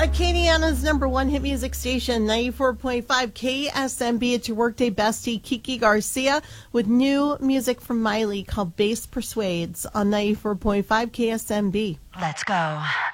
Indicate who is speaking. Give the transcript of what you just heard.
Speaker 1: Acadiana's number one hit music station, 94.5 KSMB. It's your workday bestie, Kiki Garcia, with new music from Miley called Bass Persuades on 94.5 KSMB.
Speaker 2: Let's go.